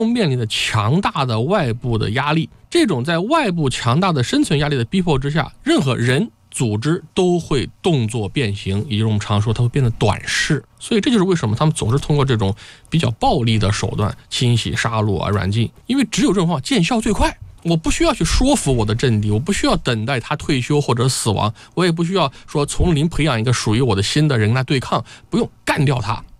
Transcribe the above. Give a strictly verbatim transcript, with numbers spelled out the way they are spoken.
面临着强大的外部的压力。这种在外部强大的生存压力的逼迫之下，任何人组织都会动作变形，也就是我们常说它会变得短视。所以这就是为什么他们总是通过这种比较暴力的手段清洗、杀戮啊、软禁，因为只有这种方法见效最快。我不需要去说服我的政敌，我不需要等待他退休或者死亡，我也不需要说从零培养一个属于我的新的人来对抗，不用干掉他，